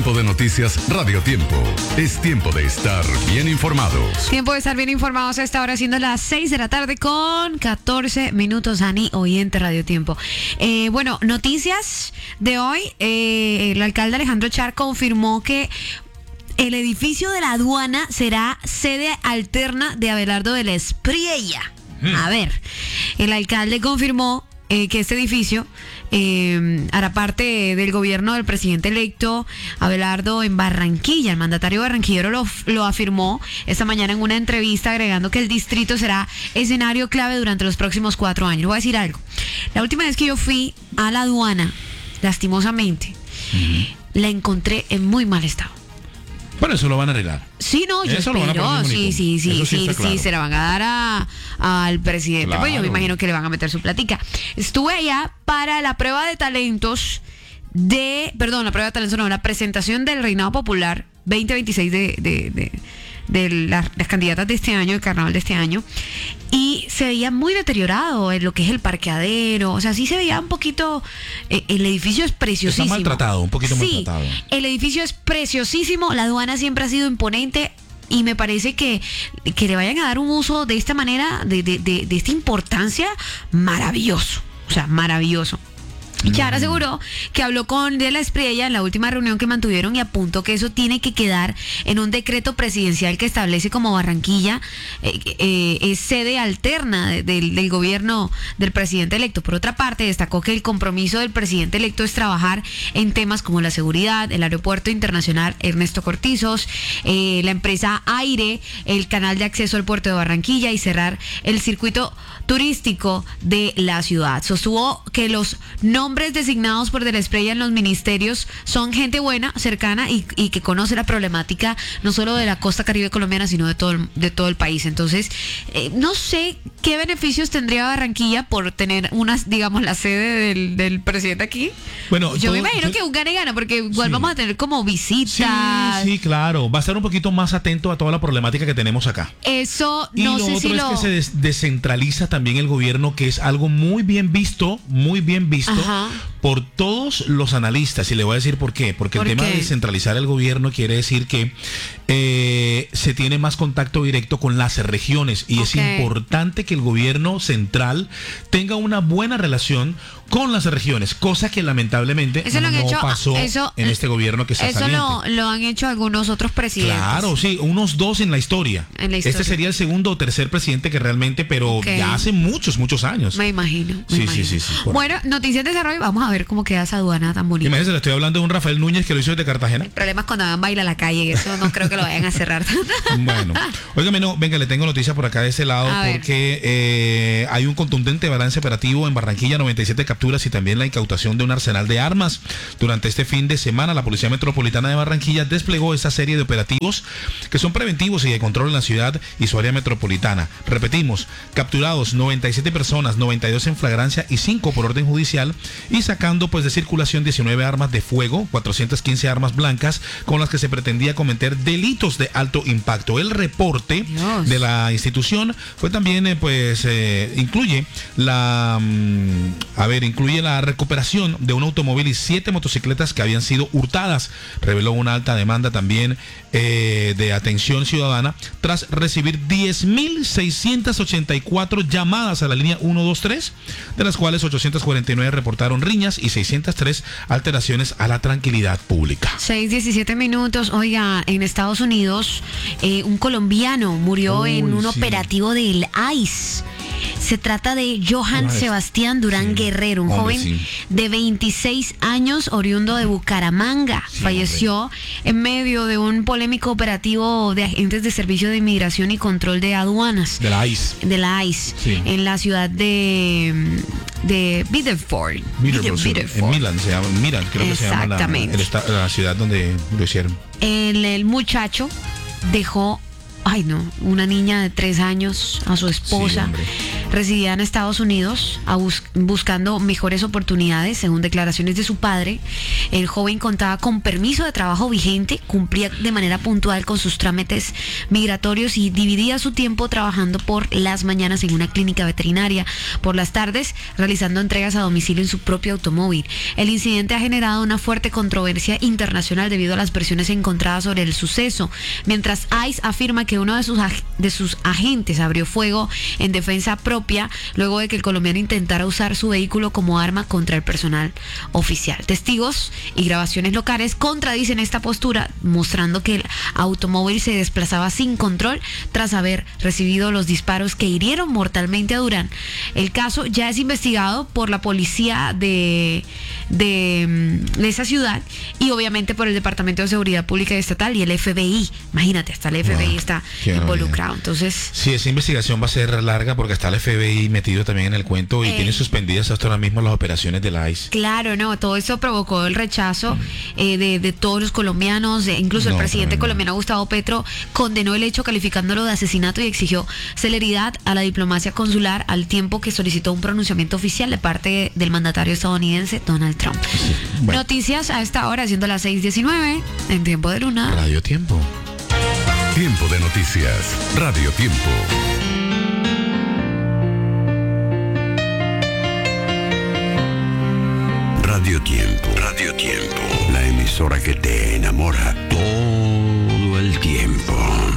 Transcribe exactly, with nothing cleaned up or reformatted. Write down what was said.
Tiempo de Noticias Radio Tiempo. Es tiempo de estar bien informados. Tiempo de estar bien informados a esta hora, siendo las seis de la tarde con catorce minutos, Ani, oyente Radio Tiempo. Eh, bueno, noticias de hoy. Eh, el alcalde Alejandro Char confirmó que el edificio de la aduana será sede alterna de Abelardo de la Espriella. Mm. A ver, el alcalde confirmó eh, que este edificio eh, hará parte del gobierno del presidente electo Abelardo en Barranquilla. El mandatario barranquillero lo, lo afirmó esta mañana en una entrevista, agregando que el distrito será escenario clave durante los próximos cuatro años. Voy a decir algo. La última vez que yo fui a la aduana, lastimosamente, mm. la encontré en muy mal estado. Bueno, eso lo van a arreglar. Sí, no, yo eso espero, sí, sí, sí, sí, sí, claro. sí, se la van a dar a, al presidente, claro. Pues yo me imagino que le van a meter su platica. Estuve allá para la prueba de talentos de, perdón, la prueba de talentos no, la presentación del Reinado Popular veinte veintiséis de, de, de, de las, las candidatas de este año, el carnaval de este año, y se veía muy deteriorado en lo que es el parqueadero, o sea, sí se veía un poquito, eh, el edificio es preciosísimo. Está maltratado, un poquito sí, maltratado. El edificio es preciosísimo, la aduana siempre ha sido imponente, y me parece que, que le vayan a dar un uso de esta manera, de, de, de, de esta importancia, maravilloso, o sea, maravilloso. Y Char aseguró que habló con De la Espriella en la última reunión que mantuvieron y apuntó que eso tiene que quedar en un decreto presidencial que establece como Barranquilla eh, eh, es sede alterna de, de, del gobierno del presidente electo. Por otra parte, destacó que el compromiso del presidente electo es trabajar en temas como la seguridad, el aeropuerto internacional Ernesto Cortizos, eh, la empresa Aire, el canal de acceso al puerto de Barranquilla y cerrar el circuito turístico de la ciudad. Sostuvo que los nombres designados por De la Espriella en los ministerios son gente buena, cercana y, y que conoce la problemática no solo de la costa caribe colombiana, sino de todo el, de todo el país. Entonces, eh, no sé qué beneficios tendría Barranquilla por tener unas, digamos, la sede del, del presidente aquí. Bueno, yo todo, me imagino yo, que un gane-gana, porque igual sí. vamos a tener como visitas. Sí, sí, claro. Va a estar un poquito más atento a toda la problemática que tenemos acá. Eso, y no lo sé otro si es lo... que se des- descentraliza también el gobierno, que es algo muy bien visto, muy bien visto. Ajá. Por todos los analistas, y le voy a decir por qué, porque ¿Por el tema qué? de descentralizar el gobierno quiere decir que eh, se tiene más contacto directo con las regiones y okay. es importante que el gobierno central tenga una buena relación con las regiones, cosa que lamentablemente eso no lo han hecho, pasó eso, en este gobierno que está eso saliente. Eso lo, lo han hecho algunos otros presidentes. Claro, sí, unos dos en la historia. En la historia. Este sería el segundo o tercer presidente que realmente, pero okay. ya hace muchos, muchos años. Me imagino. Me sí, imagino. sí, sí, sí. Bueno, noticias de desarrollo, vamos a ver cómo queda esa aduana tan bonita. Imagínense, le estoy hablando de un Rafael Núñez que lo hizo desde Cartagena. El problema es cuando van a bailar a la calle, eso no creo que lo vayan a cerrar. Bueno, óigame, no, venga, le tengo noticias por acá de ese lado, a porque eh, hay un contundente balance operativo en Barranquilla, noventa y siete capturas y también la incautación de un arsenal de armas. Durante este fin de semana, la Policía Metropolitana de Barranquilla desplegó esta serie de operativos que son preventivos y de control en la ciudad y su área metropolitana. Repetimos, capturados noventa y siete personas, noventa y dos en flagrancia y cinco por orden judicial, y sacando pues de circulación diecinueve armas de fuego, cuatrocientas quince armas blancas con las que se pretendía cometer delitos de alto impacto. El reporte Dios. de la institución fue también eh, pues eh, incluye la mmm, a ver, incluye la recuperación de un automóvil y siete motocicletas que habían sido hurtadas. Reveló una alta demanda también eh, de atención ciudadana tras recibir diez mil seiscientas ochenta y cuatro llamadas a la línea ciento veintitrés, de las cuales ochocientas cuarenta y nueve reportaron riñas y seiscientas tres alteraciones a la tranquilidad pública. seis diecisiete minutos. Oiga, en Estados Unidos eh, un colombiano murió Uy, en un sí. operativo del I C E. Se trata de Johan no, Sebastián Durán sí. Guerrero, un hombre, joven sí. de veintiséis años, oriundo de Bucaramanga. Sí, Falleció hombre. en medio de un polémico operativo de agentes de Servicio de Inmigración y Control de Aduanas. De la I C E. De la I C E, sí. en la ciudad de, de Biddeford. Biddeford, Biddeford. En Milán se llama, Milán creo que se llama la, el, la ciudad donde lo hicieron. El, el muchacho dejó... Ay, no, una niña de tres años, a su esposa. Sí, residía en Estados Unidos a bus- buscando mejores oportunidades. Según declaraciones de su padre, el joven contaba con permiso de trabajo vigente, cumplía de manera puntual con sus trámites migratorios y dividía su tiempo trabajando por las mañanas en una clínica veterinaria, por las tardes realizando entregas a domicilio en su propio automóvil. El incidente ha generado una fuerte controversia internacional debido a las versiones encontradas sobre el suceso, mientras ICE afirma que uno de sus, ag- de sus agentes abrió fuego en defensa propia luego de que el colombiano intentara usar su vehículo como arma contra el personal oficial. Testigos y grabaciones locales contradicen esta postura, mostrando que el automóvil se desplazaba sin control tras haber recibido los disparos que hirieron mortalmente a Durán. El caso ya es investigado por la policía de, de, de esa ciudad y obviamente por el Departamento de Seguridad Pública y Estatal y el F B I. Imagínate, hasta el F B I wow, está involucrado. Entonces, sí, esa investigación va a ser larga porque está el F B I metido también en el cuento y eh, tiene suspendidas hasta ahora mismo las operaciones de la ICE. Claro, no, todo esto provocó el rechazo mm. eh, de, de todos los colombianos, eh, incluso no, el presidente no. colombiano Gustavo Petro condenó el hecho calificándolo de asesinato y exigió celeridad a la diplomacia consular al tiempo que solicitó un pronunciamiento oficial de parte del mandatario estadounidense Donald Trump. Sí, bueno. Noticias a esta hora, siendo las seis diecinueve en Tiempo de Luna. Radio Tiempo. Tiempo de noticias. Radio Tiempo. Radio Tiempo. Radio Tiempo. La emisora que te enamora todo el tiempo.